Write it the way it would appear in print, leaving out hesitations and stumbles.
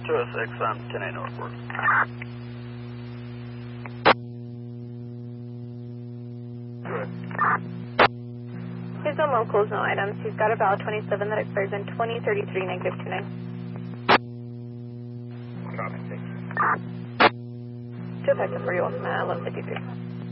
206 on 10A Northward. He's on locals, no items. He's got a valid 27 that expires in 2033, negative 29. Two effective for you, 1153.